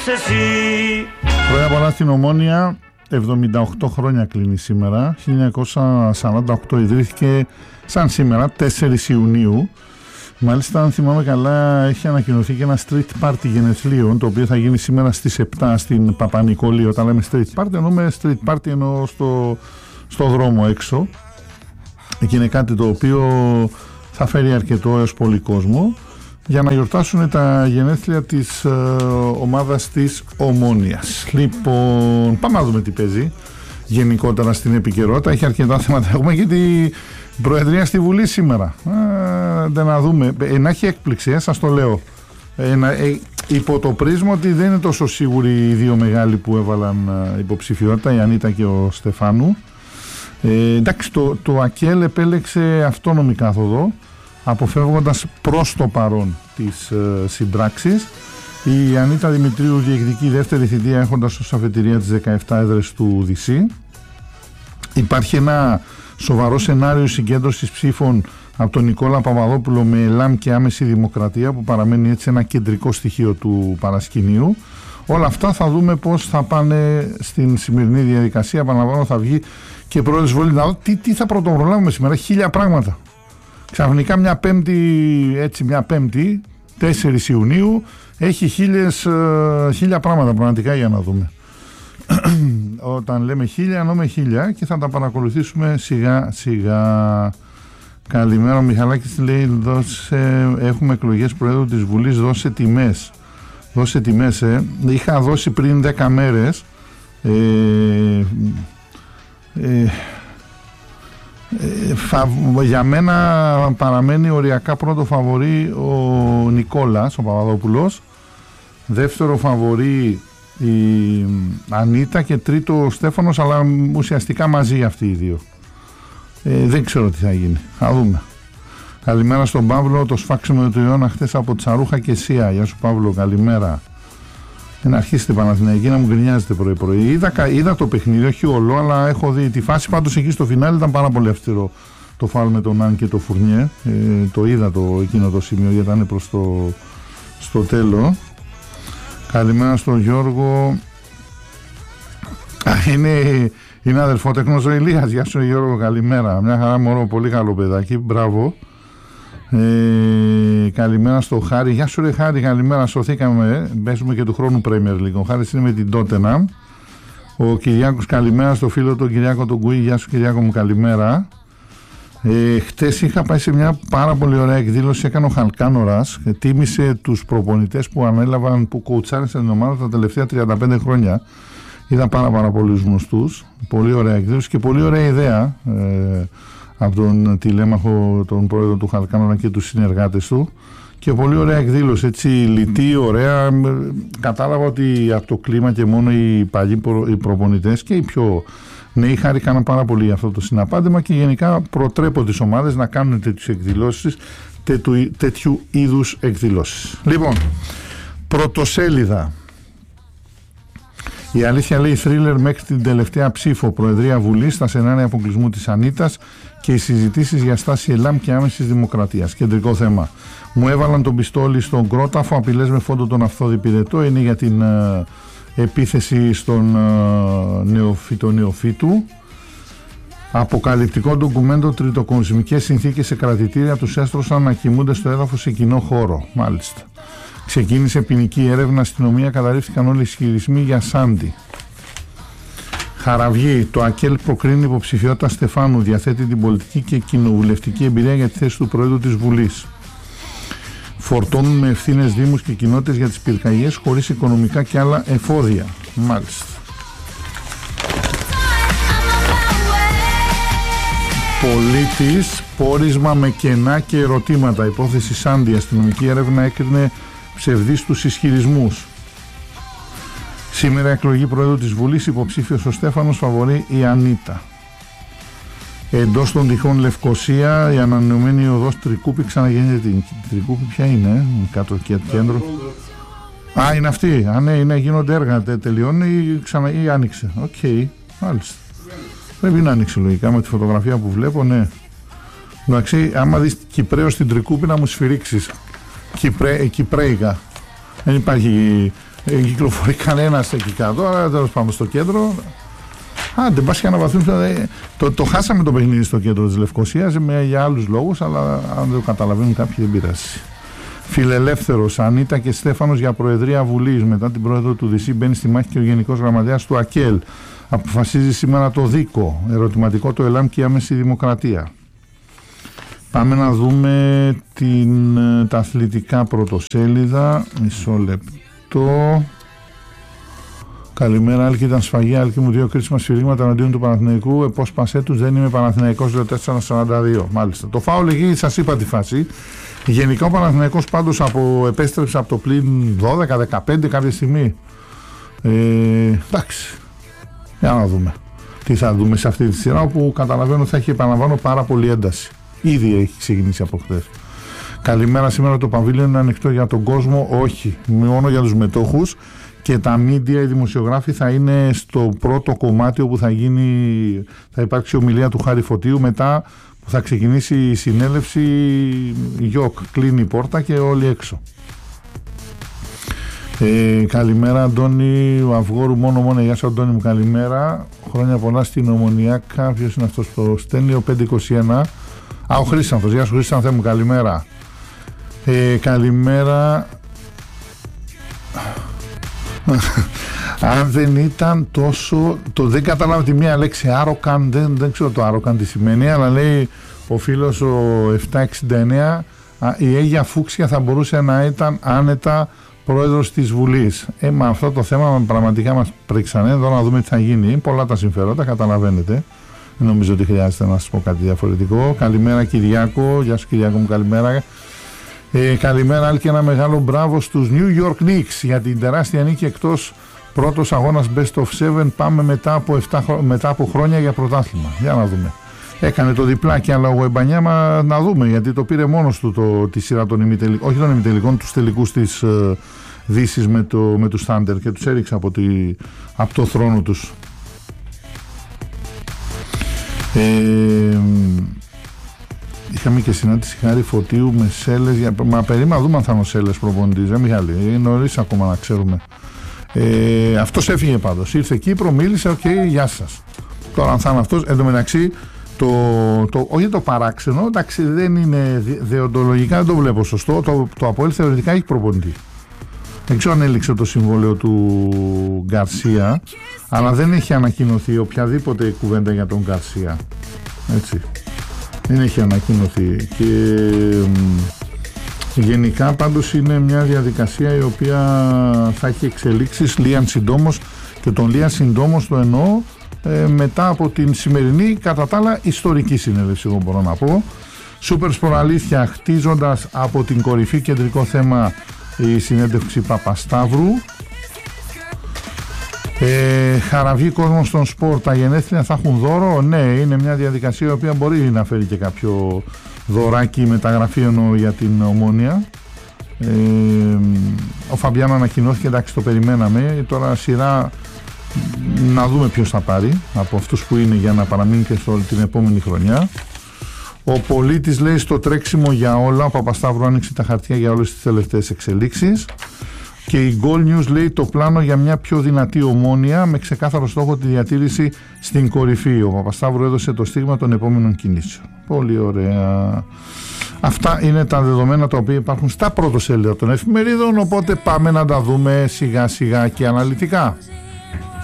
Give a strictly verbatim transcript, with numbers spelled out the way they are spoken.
Χρόνια πολλά στην Ομόνια. εβδομήντα οκτώ χρόνια κλείνει σήμερα. χίλια εννιακόσια σαράντα οκτώ ιδρύθηκε σαν σήμερα, τέσσερις Ιουνίου. Μάλιστα, αν θυμάμαι καλά, έχει ανακοινωθεί και ένα street party γενεθλίων, το οποίο θα γίνει σήμερα στις επτά στην Παπα-Νικολή. Όταν λέμε street party, εννοούμε street party εννοώ στο, στο δρόμο έξω. Και είναι κάτι το οποίο θα φέρει αρκετό έως πολύ κόσμο για να γιορτάσουν τα γενέθλια της ε, ομάδας της Ομόνιας. Λοιπόν, πάμε να δούμε τι παίζει γενικότερα στην επικαιρότητα. Έχει αρκετά θέματα. Έχουμε και την Προεδρία στη Βουλή σήμερα. Ε, δεν να δούμε. Ε, να έχει έκπληξη, ε, σας το λέω. Ε, να, ε, υπό το πρίσμα ότι δεν είναι τόσο σίγουροι οι δύο μεγάλοι που έβαλαν ε, υποψηφιότητα, η Ανίτα και ο Στεφάνου. Ε, εντάξει, το, το ΑΚΕΛ επέλεξε αυτόνομη κάθοδο, αποφεύγοντας προς το παρόν τις ε, συμπράξεις. Η Ανίτα Δημητρίου διεκδικεί δεύτερη θητεία, έχοντας ως αφετηρία τις δεκαεπτά έδρες του ΔΥΣΥ. Υπάρχει ένα σοβαρό σενάριο συγκέντρωσης ψήφων από τον Νικόλα Παπαδόπουλο με ΕΛΑΜ και Άμεση Δημοκρατία, που παραμένει έτσι ένα κεντρικό στοιχείο του παρασκηνίου. Όλα αυτά θα δούμε πώς θα πάνε στην σημερινή διαδικασία. Επαναλαμβάνω, θα βγει και πρόεδρος Βολή. Να δω τι, τι θα πρωτοπρολάβουμε σήμερα. Χίλια πράγματα. Ξαφνικά μια πέμπτη, έτσι μια πέμπτη, τέσσερις Ιουνίου, έχει χίλιες, χίλια πράγματα πραγματικά για να δούμε. Όταν λέμε χίλια, εννοούμε χίλια και θα τα παρακολουθήσουμε σιγά σιγά. Καλημέρα, ο Μιχαλάκης λέει, δώσε, έχουμε εκλογές Προέδρου της Βουλής, δώσε τιμές. Δώσε τιμές, ε. Είχα δώσει πριν δέκα μέρες ε, ε, ε, φα, για μένα παραμένει οριακά πρώτο φαβορί ο Νικόλας, ο Παπαδόπουλος, δεύτερο φαβορί η Ανίτα και τρίτο ο Στέφανος, αλλά ουσιαστικά μαζί αυτοί οι δύο. Ε, δεν ξέρω τι θα γίνει, θα δούμε. Καλημέρα στον Παύλο, το σφάξιμο του Ιώνα χθες από Τσαρούχα και Σία. Γεια σου Παύλο, καλημέρα. Να αρχίσετε Παναθηναϊκή να μου γκρινιάζετε πρωί πρωί. Είδα, είδα το παιχνίδι, όχι όλο, αλλά έχω δει τη φάση. Πάντως εκεί στο φινάλι ήταν πάρα πολύ αυστηρό το φάουλ με τον Αν και το Φουρνιέ. Ε, το είδα το, εκείνο το σημείο, γιατί ήταν προς το στο τέλος. Καλημέρα στον Γιώργο. Α, είναι, είναι αδελφότεχνος ο Ηλίας. Γεια σου Γιώργο, καλημέρα. Μια χαρά μωρό, πολύ καλό παιδάκι, μπράβο. Ε, καλημέρα στο Χάρη. Γεια σου ρε Χάρη, καλημέρα, σωθήκαμε. Μπέσουμε και του χρόνου Premier League. Ο Χάρης είναι με την Tottenham. Ο Κυριάκος, καλημέρα στο φίλο τον Κυριάκο τον Κουί. Γεια σου Κυριάκο μου, καλημέρα. Ε, χτες είχα πάει σε μια πάρα πολύ ωραία εκδήλωση. Έκανε ο Χαλκάνορας, τίμησε τους προπονητές που ανέλαβαν, που κοουτσάρισαν την ομάδα τα τελευταία τριάντα πέντε χρόνια. Είδα πάρα πάρα πολλούς γνωστούς. Πολύ ωραία εκδήλωση και πολύ ωραία ιδέα ε, από τον τηλέμαχο, τον πρόεδρο του Χαλκάνορα και τους συνεργάτες του, και πολύ ωραία εκδήλωση, έτσι λιτή, ωραία. Κατάλαβα ότι από το κλίμα και μόνο οι παλιοί προ, οι προπονητές και οι πιο νέοι χάρηκαν πάρα πολύ αυτό το συναπάντημα και γενικά προτρέπω τις ομάδες να κάνουν τέτοιες εκδηλώσεις, τέτοιου, τέτοιου είδους εκδηλώσεις. Λοιπόν, πρωτοσέλιδα. Η αλήθεια λέει θρίλερ μέχρι την τελευταία ψήφο. Προεδρία Βουλής, στα σενάρια αποκλεισμού της Ανίτας και οι συζητήσεις για στάση ΕΛΑΜ και Άμεσης Δημοκρατίας. Κεντρικό θέμα. Μου έβαλαν τον πιστόλι στον κρόταφο, απειλές με φόντο τον Αυθόδη Πυρετό. Είναι για την ε, επίθεση στον ε, νεοφύτο νεοφύτου. Αποκαλυπτικό ντοκουμέντο, τριτοκοσμικές συνθήκες σε κρατητήρια τους έστρωσαν να κοιμούνται στο έδαφος σε κοινό χώρο. Μάλιστα. Ξεκίνησε ποινική έρευνα, αστυνομία, καταρρίφθηκαν όλοι οι ισχυρισμοί για Σάντι. Χαραυγή, το ΑΚΕΛ προκρίνει υποψηφιότητα Στεφάνου, διαθέτει την πολιτική και κοινοβουλευτική εμπειρία για τη θέση του Προέδρου της Βουλής. Φορτώνουν με ευθύνες δήμους και κοινότητες για τις πυρκαγιές χωρίς οικονομικά και άλλα εφόδια. Μάλιστα. Πολίτης, πόρισμα με κενά και ερωτήματα. Υπόθεση Σάντι, αστυνομική έρευνα έκρινε ψευδείς τους ισχυρισμούς. Σήμερα εκλογή Προέδρου της Βουλής, υποψήφιος ο Στέφανος, φαβορεί η Ανίτα. Εντός των τυχών Λευκοσία, η ανανεωμένη οδός Τρικούπη ξαναγέννεται. Την Τρικούπη ποια είναι, κάτω και κέντρο. Α, είναι αυτή. Α, ναι, είναι, γίνονται έργα, τε, τελειώνει ή, ξανα, ή άνοιξε. Οκ, okay, μάλιστα. Πρέπει να άνοιξε λογικά με τη φωτογραφία που βλέπω, ναι. Εντάξει, άμα δεις Κυπρέο στην Τρικούπη να μου σφυρίξεις. Κυπρέ, Κυπρέικα. Δεν υπάρχει ε, κυκλοφορεί κανένας εκεί κάτω, αλλά τέλος πάμε στο κέντρο. Άντε, πας και αναβαθμίσουμε. Το, το χάσαμε το παιχνίδι στο κέντρο της Λευκωσίας με, για άλλους λόγους, αλλά αν δεν το καταλαβαίνουν κάποιοι δεν πειράζει. Φιλελεύθερος, Ανίτα και Στέφανος για Προεδρία Βουλής. Μετά την πρόεδρο του ΔΣ μπαίνει στη μάχη και ο Γενικός Γραμματέας του ΑΚΕΛ. Αποφασίζει σήμερα το ΔΙΚΟ. Ερωτηματικό το ΕΛΑΜ και η άμεση δημοκρατία. Πάμε να δούμε την, τα αθλητικά πρωτοσέλιδα. Μισό λεπτό. Καλημέρα, Άλκη. Ήταν σφαγή. Άλκη μου, δύο κρίσιμα σφυρίγματα εναντίον του Παναθηναϊκού. Επόσπασέ τους, δεν είμαι Παναθηναϊκός, λέω τέσσερα σαράντα δύο. Μάλιστα. Το φάουλ εκεί, σας είπα τη φάση. Γενικά ο Παναθηναϊκός πάντως από, επέστρεψε από το πλήν δώδεκα δεκαπέντε κάποια στιγμή. Ε, εντάξει. Για να δούμε τι θα δούμε σε αυτή τη σειρά, όπου καταλαβαίνω θα έχει, επαναλαμβάνω, πάρα πολύ ένταση. Ήδη έχει ξεκινήσει από χθες. Καλημέρα, σήμερα το παβίλιο είναι ανοιχτό για τον κόσμο? Όχι, μόνο για τους μετόχους, και τα μίντια, οι δημοσιογράφοι θα είναι στο πρώτο κομμάτι όπου θα γίνει, θα υπάρξει ομιλία του Χάρη Φωτίου, μετά που θα ξεκινήσει η συνέλευση, γιοκ, κλείνει η πόρτα και όλοι έξω. Ε, καλημέρα, Αντώνη Αυγόρου, μόνο μόνο. Γεια σου, Αντώνη μου, καλημέρα. Χρόνια πολλά στην Ομονιάκα. Ποιος είναι αυτός που στέλνει? Ο πεντακόσια είκοσι ένα. Α, ο Χρήστανθος. Γεια σου, Χρήστανθε μου, καλημέρα. Ε, καλημέρα. Αν δεν ήταν τόσο, το δεν κατάλαβα τη μία λέξη άρροκαν, δεν, δεν ξέρω το άρροκαν τι σημαίνει, αλλά λέει ο φίλος ο επτακόσια εξήντα εννέα, η Αίγια Φούξια θα μπορούσε να ήταν άνετα πρόεδρος της Βουλής. Ε, μα αυτό το θέμα πραγματικά μας πρίξανε. Εδώ να δούμε τι θα γίνει. Πολλά τα συμφέροντα, καταλαβαίνετε. Δεν νομίζω ότι χρειάζεται να σας πω κάτι διαφορετικό. Καλημέρα, Κυριάκο. Γεια σου, Κυριάκο μου, καλημέρα. Ε, καλημέρα, Άλκη, ένα μεγάλο μπράβο στους New York Knicks για την τεράστια νίκη, εκτός πρώτος αγώνας Best of seven. Πάμε μετά από, επτά, μετά από χρόνια για πρωτάθλημα. Για να δούμε. Έκανε το διπλάκι, αλλά ο Εμπανιάμα να δούμε, γιατί το πήρε μόνος του το, τη σειρά των ημιτελικών, όχι των ημιτελικών, τους τελικούς της uh, Δύσης με, το, με τους Thunder, και τους έριξε από, τη, από το θρόνο τους. Ε, είχαμε και συνάντηση Χάρη Φωτίου με Σέλες, για, μα περίμενα να δούμε αν θα είναι ο Σέλες προπονητής, ε, Μιχάλη, είναι νωρίς ακόμα να ξέρουμε. Ε, αυτός έφυγε πάντως, ήρθε Κύπρο, μίλησε, οκ, okay, γεια σας. Τώρα αν θα είναι αυτός, εν τω μεταξύ, το, το, όχι το παράξενο, εντάξει, δεν είναι δεοντολογικά, δεν το βλέπω σωστό, το, το ΑΠΟΕΛ θεωρητικά έχει προπονητή. Δεν ξέρω αν έληξε το συμβόλαιο του Γκαρσία, αλλά δεν έχει ανακοινωθεί οποιαδήποτε κουβέντα για τον Γκαρσία. Έτσι. Δεν έχει ανακοινωθεί. Και γενικά πάντως είναι μια διαδικασία η οποία θα έχει εξελίξεις λίαν συντόμως, και τον λίαν συντόμως το εννοώ ε, μετά από την σημερινή, κατά τα άλλα, ιστορική συνέλευση, εγώ μπορώ να πω. Σούπερ Σπορ αλήθεια, χτίζοντας από την κορυφή, κεντρικό θέμα η συνέντευξη Παπασταύρου. Ε, χαραβεί κόσμο στον σπορ, τα γενέθλια θα έχουν δώρο? Ναι, είναι μια διαδικασία η οποία μπορεί να φέρει και κάποιο δωράκι, μεταγραφή εννοώ για την Ομόνια. Ε, ο Φαμπιάνο ανακοινώθηκε, εντάξει, το περιμέναμε, τώρα σειρά να δούμε ποιος θα πάρει από αυτούς που είναι για να παραμείνει και στο, την επόμενη χρονιά. Ο πολίτης λέει στο τρέξιμο για όλα, ο Παπασταύρου άνοιξε τα χαρτιά για όλες τις τελευταίες εξελίξεις. Και η Goal News λέει το πλάνο για μια πιο δυνατή Ομόνια με ξεκάθαρο στόχο τη διατήρηση στην κορυφή. Ο Παπασταύρου έδωσε το στίγμα των επόμενων κινήσεων. Πολύ ωραία. Αυτά είναι τα δεδομένα τα οποία υπάρχουν στα πρωτοσέλιδα των εφημερίδων, οπότε πάμε να τα δούμε σιγά σιγά και αναλυτικά.